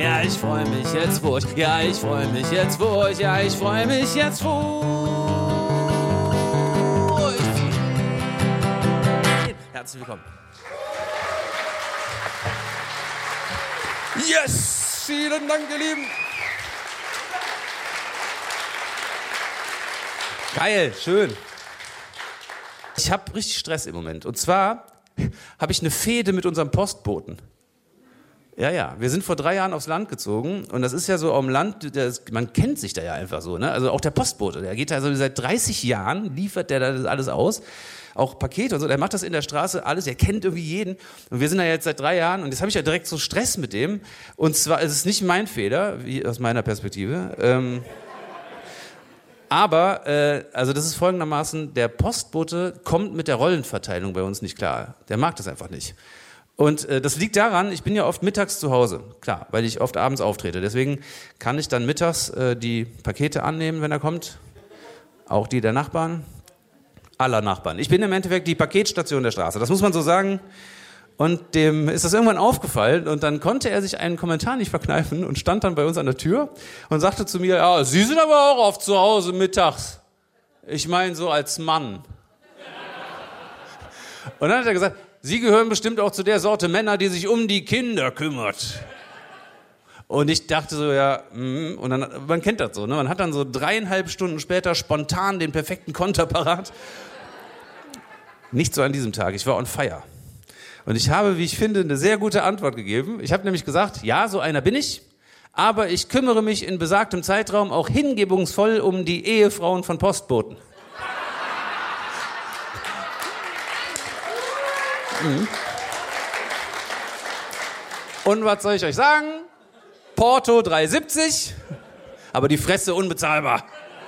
Ja, ich freue mich jetzt furcht. Ja, ich freue mich jetzt furcht. Ja, ich freue mich jetzt furcht. Herzlich willkommen. Yes! Vielen Dank, ihr Lieben. Geil, schön. Ich habe richtig Stress im Moment. Und zwar habe ich eine Fehde mit unserem Postboten. Ja, wir sind vor 3 Jahren aufs Land gezogen und das ist ja so am Land, man kennt sich da ja einfach so, ne? Also auch der Postbote, der geht da so seit 30 Jahren, liefert der da alles aus, auch Pakete und so, der macht das in der Straße alles, er kennt irgendwie jeden und wir sind da jetzt seit 3 Jahren und jetzt habe ich ja direkt so Stress mit dem und zwar, es ist nicht mein Fehler, wie aus meiner Perspektive, aber, also das ist folgendermaßen, der Postbote kommt mit der Rollenverteilung bei uns nicht klar, der mag das einfach nicht. Und das liegt daran, ich bin ja oft mittags zu Hause, klar, weil ich oft abends auftrete. Deswegen kann ich dann mittags die Pakete annehmen, wenn er kommt. Auch die der Nachbarn. Aller Nachbarn. Ich bin im Endeffekt die Paketstation der Straße, das muss man so sagen. Und dem ist das irgendwann aufgefallen und dann konnte er sich einen Kommentar nicht verkneifen und stand dann bei uns an der Tür und sagte zu mir, ja, Sie sind aber auch oft zu Hause mittags. Ich meine so als Mann. Und dann hat er gesagt, Sie gehören bestimmt auch zu der Sorte Männer, die sich um die Kinder kümmert. Und ich dachte so, ja, und dann, man kennt das so, ne? Man hat dann so 3,5 Stunden später spontan den perfekten Konter parat. Nicht so an diesem Tag, ich war on fire. Und ich habe, wie ich finde, eine sehr gute Antwort gegeben. Ich habe nämlich gesagt, ja, so einer bin ich, aber ich kümmere mich in besagtem Zeitraum auch hingebungsvoll um die Ehefrauen von Postboten. Und was soll ich euch sagen? Porto 3,70, aber die Fresse unbezahlbar.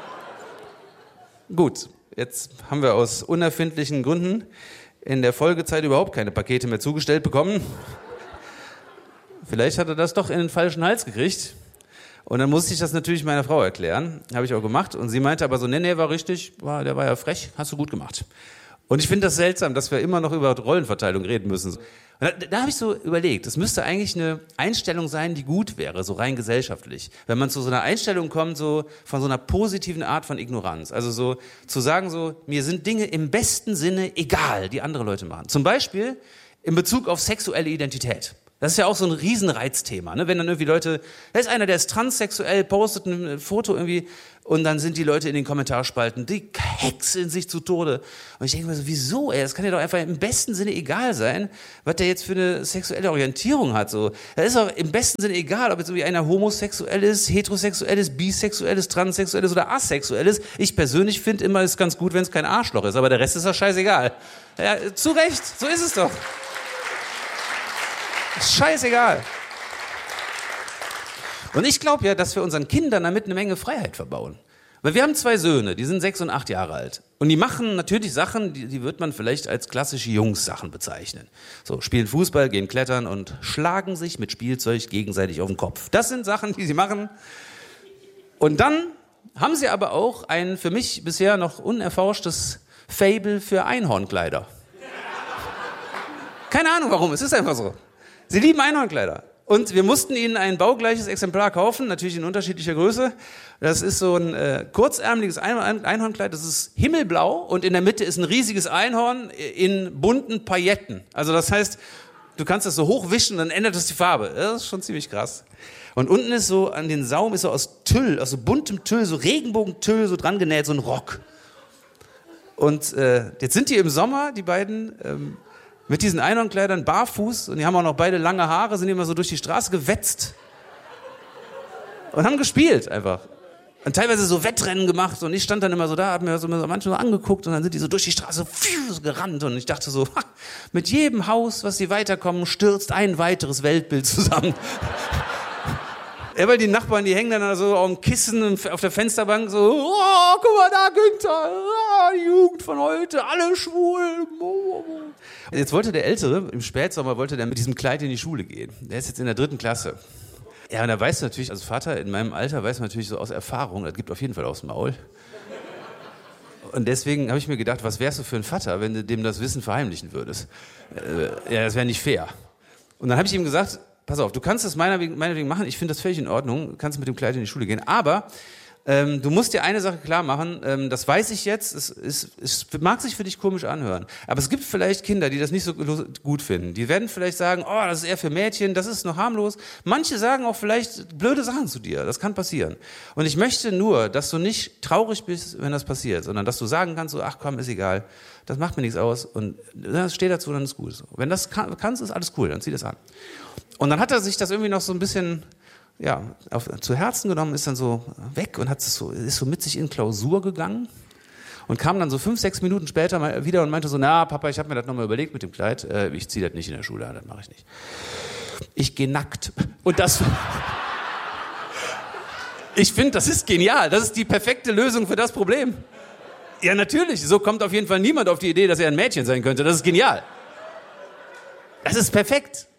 Gut, jetzt haben wir aus unerfindlichen Gründen in der Folgezeit überhaupt keine Pakete mehr zugestellt bekommen. Vielleicht hat er das doch in den falschen Hals gekriegt. Und dann musste ich das natürlich meiner Frau erklären. Habe ich auch gemacht. Und sie meinte aber so, nee, war richtig, der war ja frech, hast du gut gemacht. Und ich finde das seltsam, dass wir immer noch über Rollenverteilung reden müssen. Und da habe ich so überlegt, es müsste eigentlich eine Einstellung sein, die gut wäre, so rein gesellschaftlich. Wenn man zu so einer Einstellung kommt, so von so einer positiven Art von Ignoranz. Also so zu sagen so, mir sind Dinge im besten Sinne egal, die andere Leute machen. Zum Beispiel in Bezug auf sexuelle Identität. Das ist ja auch so ein Riesenreizthema, ne? Wenn dann irgendwie Leute, da ist einer, der ist transsexuell, postet ein Foto irgendwie und dann sind die Leute in den Kommentarspalten, die hexen sich zu Tode. Und ich denke mir so, wieso, ey? Das kann ja doch einfach im besten Sinne egal sein, was der jetzt für eine sexuelle Orientierung hat. So, das ist doch im besten Sinne egal, ob jetzt irgendwie einer homosexuell ist, heterosexuell ist, bisexuell ist, transsexuell ist oder asexuell ist. Ich persönlich finde immer, es ist ganz gut, wenn es kein Arschloch ist, aber der Rest ist doch scheißegal. Ja, zu Recht, so ist es doch. Ist scheißegal. Und ich glaube ja, dass wir unseren Kindern damit eine Menge Freiheit verbauen. Weil wir haben 2 Söhne, die sind 6 und 8 Jahre alt. Und die machen natürlich Sachen, die wird man vielleicht als klassische Jungs-Sachen bezeichnen. So, spielen Fußball, gehen klettern und schlagen sich mit Spielzeug gegenseitig auf den Kopf. Das sind Sachen, die sie machen. Und dann haben sie aber auch ein für mich bisher noch unerforschtes Faible für Einhornkleider. Keine Ahnung warum, es ist einfach so. Sie lieben Einhornkleider. Und wir mussten ihnen ein baugleiches Exemplar kaufen, natürlich in unterschiedlicher Größe. Das ist so ein kurzärmeliges Einhornkleid, das ist himmelblau und in der Mitte ist ein riesiges Einhorn in bunten Pailletten. Also das heißt, du kannst das so hochwischen, dann ändert es die Farbe. Das ist schon ziemlich krass. Und unten ist so, an den Saum ist so aus Tüll, aus so buntem Tüll, so Regenbogentüll, so dran genäht, so ein Rock. Und jetzt sind die im Sommer, die beiden, mit diesen Einhornkleidern barfuß und die haben auch noch beide lange Haare, sind immer so durch die Straße gewetzt und haben gespielt einfach. Und teilweise so Wettrennen gemacht und ich stand dann immer so da, hab mir so manchmal so angeguckt und dann sind die so durch die Straße so gerannt und ich dachte so, mit jedem Haus, was sie weiterkommen, stürzt ein weiteres Weltbild zusammen. Ja, weil die Nachbarn, die hängen dann so auf dem Kissen auf der Fensterbank so, oh, guck mal da, Günther, oh, die Jugend von heute, alle schwul. Jetzt wollte der Ältere, im Spätsommer wollte der mit diesem Kleid in die Schule gehen. Der ist jetzt in der 3. Klasse. Ja, und da weißt du natürlich, als Vater in meinem Alter weiß man natürlich so aus Erfahrung, das gibt auf jeden Fall aufs Maul. Und deswegen habe ich mir gedacht, was wärst du für ein Vater, wenn du dem das Wissen verheimlichen würdest? Ja, das wäre nicht fair. Und dann habe ich ihm gesagt, pass auf, du kannst das meinetwegen machen, ich finde das völlig in Ordnung, du kannst mit dem Kleid in die Schule gehen, aber du musst dir eine Sache klar machen, das weiß ich jetzt, es mag sich für dich komisch anhören, aber es gibt vielleicht Kinder, die das nicht so gut finden. Die werden vielleicht sagen, oh, das ist eher für Mädchen, das ist noch harmlos. Manche sagen auch vielleicht blöde Sachen zu dir, das kann passieren. Und ich möchte nur, dass du nicht traurig bist, wenn das passiert, sondern dass du sagen kannst, so, ach komm, ist egal, das macht mir nichts aus und steh dazu, dann ist gut. Wenn das kannst, ist alles cool, dann zieh das an. Und dann hat er sich das irgendwie noch so ein bisschen zu Herzen genommen, ist dann so weg und ist so mit sich in Klausur gegangen und kam dann so 5-6 Minuten später mal wieder und meinte so, na Papa, ich habe mir das nochmal überlegt mit dem Kleid, ich ziehe das nicht in der Schule an, das mache ich nicht. Ich gehe nackt. Und das... Ich finde, das ist genial, das ist die perfekte Lösung für das Problem. Ja, natürlich, so kommt auf jeden Fall niemand auf die Idee, dass er ein Mädchen sein könnte, das ist genial. Das ist perfekt.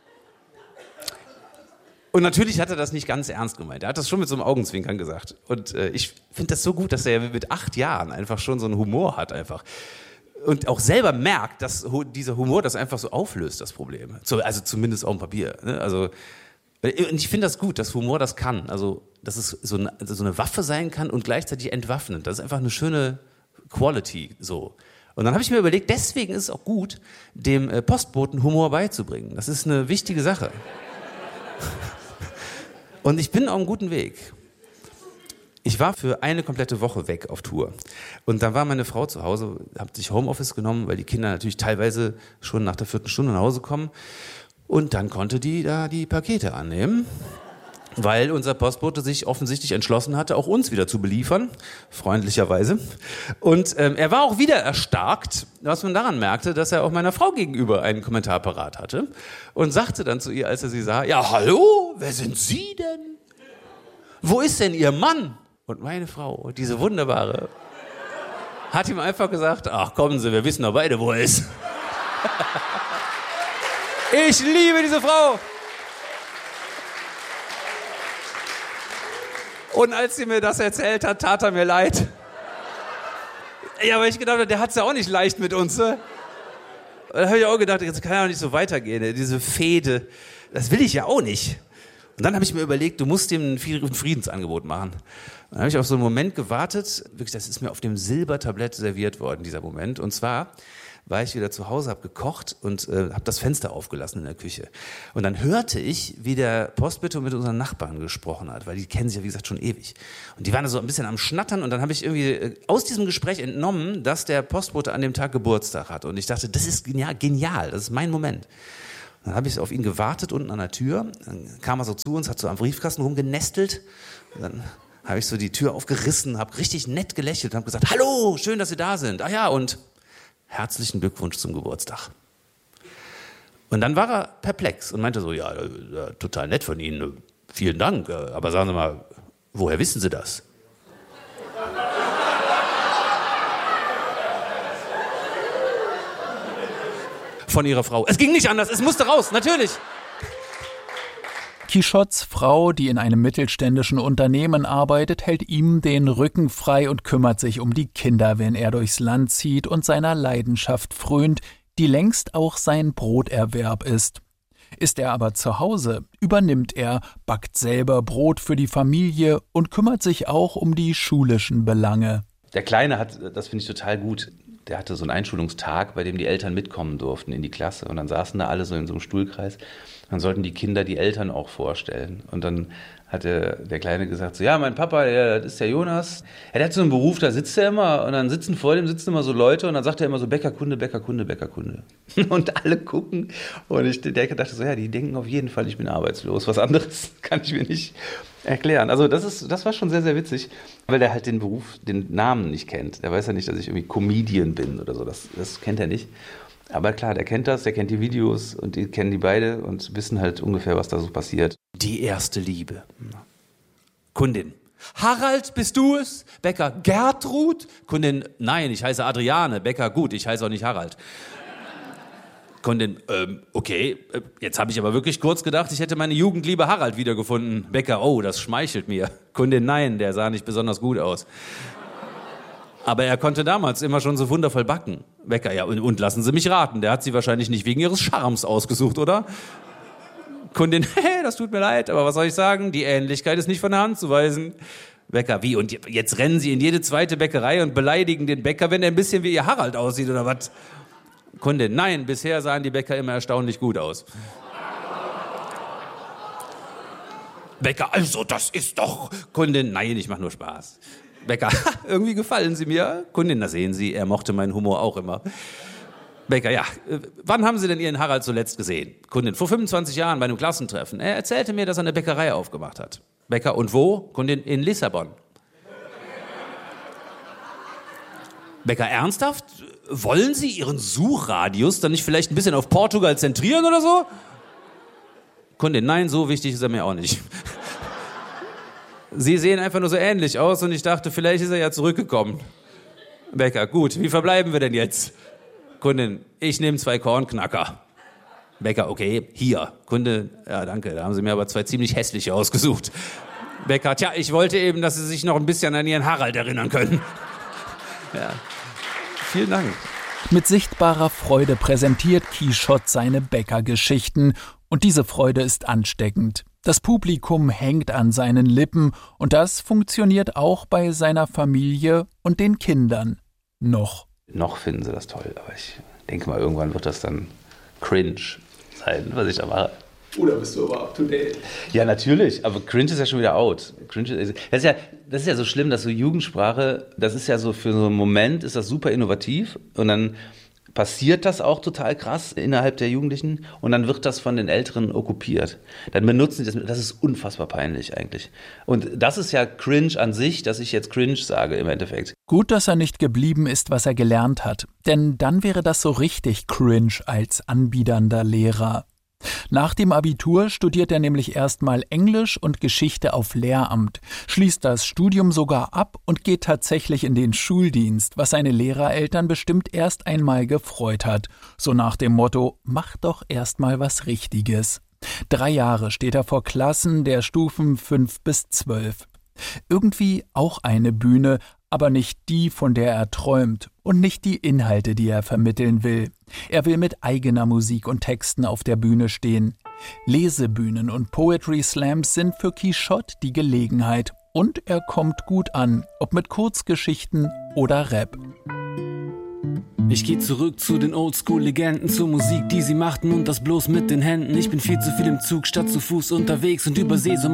Und natürlich hat er das nicht ganz ernst gemeint. Er hat das schon mit so einem Augenzwinkern gesagt. Und ich finde das so gut, dass er mit 8 Jahren einfach schon so einen Humor hat einfach. Und auch selber merkt, dass dieser Humor das einfach so auflöst, das Problem. Also zumindest auf dem Papier. Ne? Also, und ich finde das gut, dass Humor das kann. Also, dass es so eine Waffe sein kann und gleichzeitig entwaffnend. Das ist einfach eine schöne Quality so. Und dann habe ich mir überlegt, deswegen ist es auch gut, dem Postboten Humor beizubringen. Das ist eine wichtige Sache. Und ich bin auf einem guten Weg. Ich war für eine komplette Woche weg auf Tour. Und dann war meine Frau zu Hause, hat sich Homeoffice genommen, weil die Kinder natürlich teilweise schon nach der 4. Stunde nach Hause kommen. Und dann konnte die da die Pakete annehmen, weil unser Postbote sich offensichtlich entschlossen hatte, auch uns wieder zu beliefern, freundlicherweise. Und er war auch wieder erstarkt, was man daran merkte, dass er auch meiner Frau gegenüber einen Kommentar parat hatte und sagte dann zu ihr, als er sie sah, ja hallo, wer sind Sie denn? Wo ist denn Ihr Mann? Und meine Frau, diese wunderbare, hat ihm einfach gesagt, ach kommen Sie, wir wissen doch beide, wo er ist. Ich liebe diese Frau. Und als sie mir das erzählt hat, tat er mir leid. Ja, weil ich gedacht habe, der hat es ja auch nicht leicht mit uns. Ne? Und da habe ich auch gedacht, das kann ja auch nicht so weitergehen. Ne? Diese Fehde, das will ich ja auch nicht. Und dann habe ich mir überlegt, du musst ihm ein Friedensangebot machen. Dann habe ich auf so einen Moment gewartet. Wirklich, das ist mir auf dem Silbertablett serviert worden, dieser Moment. Und zwar war ich wieder zu Hause, habe gekocht und habe das Fenster aufgelassen in der Küche. Und dann hörte ich, wie der Postbote mit unseren Nachbarn gesprochen hat, weil die kennen sich ja, wie gesagt, schon ewig. Und die waren so ein bisschen am Schnattern und dann habe ich irgendwie aus diesem Gespräch entnommen, dass der Postbote an dem Tag Geburtstag hat. Und ich dachte, das ist genial, das ist mein Moment. Dann habe ich auf ihn gewartet unten an der Tür. Dann kam er so zu uns, hat so am Briefkasten rumgenestelt. Und dann habe ich so die Tür aufgerissen, habe richtig nett gelächelt und habe gesagt, hallo, schön, dass Sie da sind. Ah ja, und herzlichen Glückwunsch zum Geburtstag. Und dann war er perplex und meinte so, ja, total nett von Ihnen, vielen Dank, aber sagen Sie mal, woher wissen Sie das? Von Ihrer Frau. Es ging nicht anders, es musste raus, natürlich. Quichottes Frau, die in einem mittelständischen Unternehmen arbeitet, hält ihm den Rücken frei und kümmert sich um die Kinder, wenn er durchs Land zieht und seiner Leidenschaft frönt, die längst auch sein Broterwerb ist. Ist er aber zu Hause, übernimmt er, backt selber Brot für die Familie und kümmert sich auch um die schulischen Belange. Der Kleine hat, das finde ich total gut, der hatte so einen Einschulungstag, bei dem die Eltern mitkommen durften in die Klasse. Und dann saßen da alle so in so einem Stuhlkreis. Dann sollten die Kinder die Eltern auch vorstellen. Und dann hat der Kleine gesagt, so, ja, mein Papa, das ist der Jonas. Ja, der hat so einen Beruf, da sitzt er immer und dann vor dem sitzen immer so Leute und dann sagt er immer so Bäckerkunde, Bäckerkunde, Bäckerkunde. Und alle gucken und ich dachte so, ja, die denken auf jeden Fall, ich bin arbeitslos. Was anderes kann ich mir nicht erklären. Also das war schon sehr, sehr witzig, weil der halt den Namen nicht kennt. Der weiß ja nicht, dass ich irgendwie Comedian bin oder so. Das kennt er nicht. Aber klar, der kennt das, der kennt die Videos und die kennen die beide und wissen halt ungefähr, was da so passiert. Die erste Liebe. Kundin. Harald, bist du es? Bäcker Gertrud? Kundin, nein, ich heiße Adriane. Bäcker, gut, ich heiße auch nicht Harald. Kundin, okay, jetzt habe ich aber wirklich kurz gedacht, ich hätte meine Jugendliebe Harald wiedergefunden. Bäcker, oh, das schmeichelt mir. Kundin, nein, der sah nicht besonders gut aus. Aber er konnte damals immer schon so wundervoll backen. Bäcker, ja, und lassen Sie mich raten, der hat Sie wahrscheinlich nicht wegen Ihres Charmes ausgesucht, oder? Kundin, hey, das tut mir leid, aber was soll ich sagen? Die Ähnlichkeit ist nicht von der Hand zu weisen. Bäcker, wie? Und jetzt rennen Sie in jede zweite Bäckerei und beleidigen den Bäcker, wenn er ein bisschen wie Ihr Harald aussieht oder was? Kundin, nein, bisher sahen die Bäcker immer erstaunlich gut aus. Bäcker, also das ist doch... Kundin, nein, ich mache nur Spaß. Bäcker, irgendwie gefallen Sie mir. Kundin, na sehen Sie, er mochte meinen Humor auch immer. Bäcker, ja, wann haben Sie denn Ihren Harald zuletzt gesehen? Kundin, vor 25 Jahren bei einem Klassentreffen. Er erzählte mir, dass er eine Bäckerei aufgemacht hat. Bäcker, und wo? Kundin, in Lissabon. Bäcker, ernsthaft? Wollen Sie Ihren Suchradius dann nicht vielleicht ein bisschen auf Portugal zentrieren oder so? Kundin, nein, so wichtig ist er mir auch nicht. Sie sehen einfach nur so ähnlich aus und ich dachte, vielleicht ist er ja zurückgekommen. Bäcker, gut, wie verbleiben wir denn jetzt? Kundin, ich nehme 2 Kornknacker. Bäcker, okay, hier. Kunde, ja danke, da haben Sie mir aber 2 ziemlich hässliche ausgesucht. Bäcker, tja, ich wollte eben, dass Sie sich noch ein bisschen an Ihren Harald erinnern können. Ja, vielen Dank. Mit sichtbarer Freude präsentiert Quichotte seine Bäckergeschichten und diese Freude ist ansteckend. Das Publikum hängt an seinen Lippen und das funktioniert auch bei seiner Familie und den Kindern. Noch finden sie das toll, aber ich denke mal, irgendwann wird das dann cringe sein, was ich da mache. Oder bist du aber up to date? Ja, natürlich, aber cringe ist ja schon wieder out. Das ist ja so schlimm, dass so Jugendsprache, das ist ja so für so einen Moment, ist das super innovativ und dann passiert das auch total krass innerhalb der Jugendlichen und dann wird das von den Älteren okkupiert. Dann benutzen sie das ist unfassbar peinlich eigentlich. Und das ist ja cringe an sich, dass ich jetzt cringe sage im Endeffekt. Gut, dass er nicht geblieben ist, was er gelernt hat, denn dann wäre das so richtig cringe als anbiedernder Lehrer. Nach dem Abitur studiert er nämlich erstmal Englisch und Geschichte auf Lehramt, schließt das Studium sogar ab und geht tatsächlich in den Schuldienst, was seine Lehrereltern bestimmt erst einmal gefreut hat. So nach dem Motto, mach doch erstmal was Richtiges. 3 Jahre steht er vor Klassen der Stufen 5 bis 12. Irgendwie auch eine Bühne, aber nicht die, von der er träumt und nicht die Inhalte, die er vermitteln will. Er will mit eigener Musik und Texten auf der Bühne stehen. Lesebühnen und Poetry Slams sind für Quichotte die Gelegenheit und er kommt gut an, ob mit Kurzgeschichten oder Rap. Ich geh zurück zu den Oldschool-Legenden, zur Musik, die sie machten und das bloß mit den Händen. Ich bin viel zu viel im Zug statt zu Fuß unterwegs und überseh so